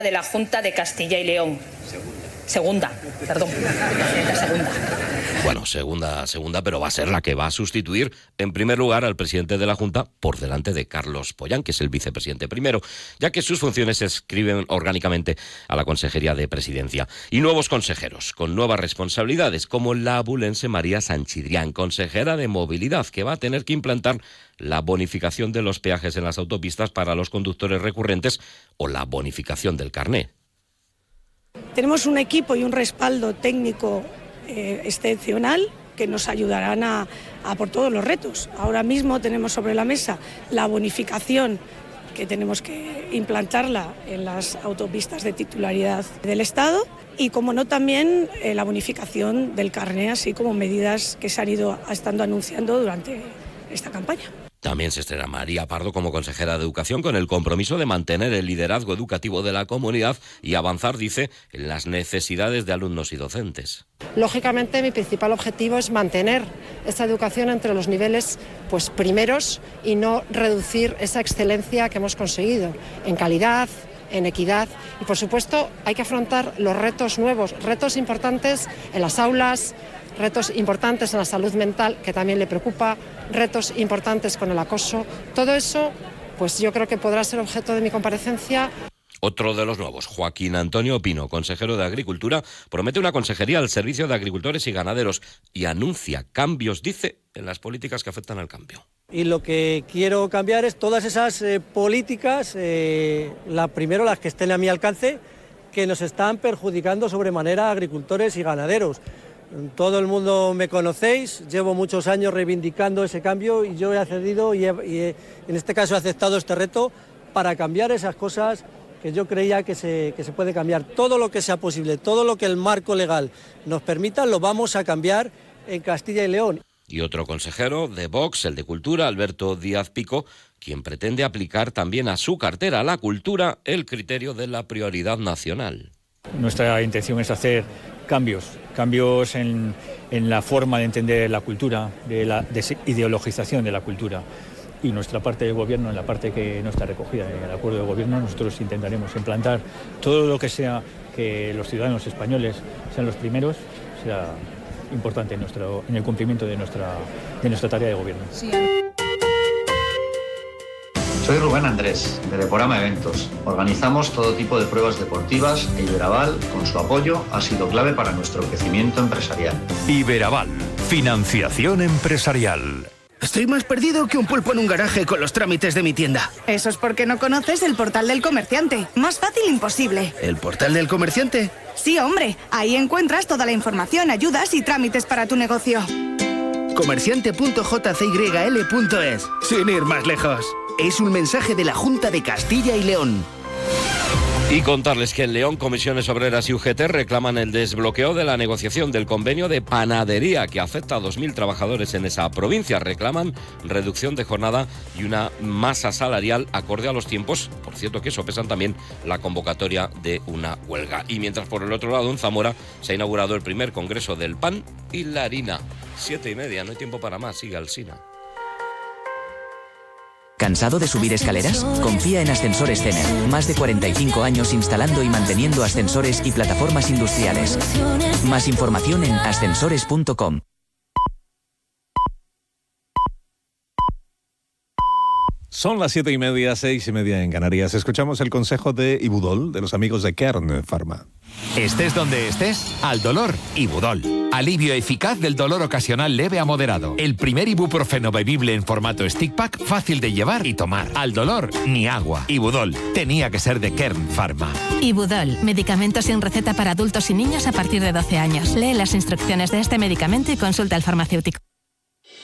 de la Junta de Castilla y León. Segunda. Bueno, segunda, pero va a ser la que va a sustituir en primer lugar al presidente de la Junta por delante de Carlos Pollán, que es el vicepresidente primero, ya que sus funciones se adscriben orgánicamente a la Consejería de Presidencia. Y nuevos consejeros, con nuevas responsabilidades, como la abulense María Sanchidrián, consejera de Movilidad, que va a tener que implantar la bonificación de los peajes en las autopistas para los conductores recurrentes o la bonificación del carné. Tenemos un equipo y un respaldo técnico excepcional que nos ayudarán a por todos los retos. Ahora mismo tenemos sobre la mesa la bonificación, que tenemos que implantarla en las autopistas de titularidad del Estado, y como no también la bonificación del carné, así como medidas que se han ido estando anunciando durante esta campaña. También se estrena María Pardo como consejera de Educación, con el compromiso de mantener el liderazgo educativo de la comunidad y avanzar, dice, en las necesidades de alumnos y docentes. Lógicamente, mi principal objetivo es mantener esa educación entre los niveles primeros y no reducir esa excelencia que hemos conseguido en calidad, en equidad, y por supuesto hay que afrontar los retos nuevos, retos importantes en las aulas, retos importantes en la salud mental, que también le preocupa, retos importantes con el acoso. Todo eso, pues yo creo que podrá ser objeto de mi comparecencia. Otro de los nuevos, Joaquín Antonio Pino, consejero de Agricultura, promete una consejería al servicio de agricultores y ganaderos y anuncia cambios, dice, en las políticas que afectan al cambio. Y lo que quiero cambiar es todas esas políticas, primero las que estén a mi alcance, que nos están perjudicando sobremanera a agricultores y ganaderos. Todo el mundo me conocéis, llevo muchos años reivindicando ese cambio y yo he accedido y en este caso he aceptado este reto para cambiar esas cosas que yo creía que se puede cambiar. Todo lo que sea posible, todo lo que el marco legal nos permita, lo vamos a cambiar en Castilla y León. Y otro consejero de Vox, el de Cultura, Alberto Díaz Pico, quien pretende aplicar también a su cartera, a la cultura, el criterio de la prioridad nacional. Nuestra intención es hacer cambios en la forma de entender la cultura, de la desideologización de la cultura. Y nuestra parte de gobierno, en la parte que no está recogida en el acuerdo de gobierno, nosotros intentaremos implantar todo lo que sea que los ciudadanos españoles sean los primeros, será importante en el cumplimiento de nuestra tarea de gobierno. Sí. Soy Rubén Andrés, de Deporama Eventos. Organizamos todo tipo de pruebas deportivas e Iberaval, con su apoyo, ha sido clave para nuestro crecimiento empresarial. Iberaval, financiación empresarial. Estoy más perdido que un pulpo en un garaje con los trámites de mi tienda. Eso es porque no conoces el Portal del Comerciante. Más fácil imposible. ¿El Portal del Comerciante? Sí, hombre. Ahí encuentras toda la información, ayudas y trámites para tu negocio. Comerciante.jcyl.es. Sin ir más lejos. Es un mensaje de la Junta de Castilla y León. Y contarles que en León, Comisiones Obreras y UGT reclaman el desbloqueo de la negociación del convenio de panadería que afecta a 2.000 trabajadores en esa provincia. Reclaman reducción de jornada y una masa salarial acorde a los tiempos. Por cierto, que sopesan también la convocatoria de una huelga. Y mientras, por el otro lado, en Zamora se ha inaugurado el primer congreso del pan y la harina. 7:30, no hay tiempo para más, sigue Alsina. ¿Cansado de subir escaleras? Confía en Ascensores Cener. Más de 45 años instalando y manteniendo ascensores y plataformas industriales. Más información en ascensores.com. Son las 7:30, 6:30 en Canarias. Escuchamos el consejo de Ibudol, de los amigos de Kern Pharma. Estés donde estés, al dolor, Ibudol. Alivio eficaz del dolor ocasional leve a moderado. El primer ibuprofeno bebible en formato stick pack, fácil de llevar y tomar. Al dolor, ni agua. Ibudol, tenía que ser de Kern Pharma. Ibudol, medicamento sin receta para adultos y niños a partir de 12 años. Lee las instrucciones de este medicamento y consulta al farmacéutico.